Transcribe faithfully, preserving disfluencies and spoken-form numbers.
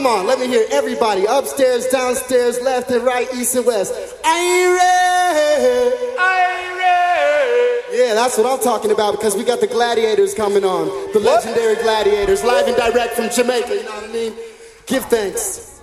Come on, let me hear everybody. Upstairs, downstairs, left and right, east and west. I ain't ready. I ain't ready. Yeah, that's what I'm talking about, because we got the Gladiators coming on. The legendary Gladiators, live and direct from Jamaica, you know what I mean? Give thanks.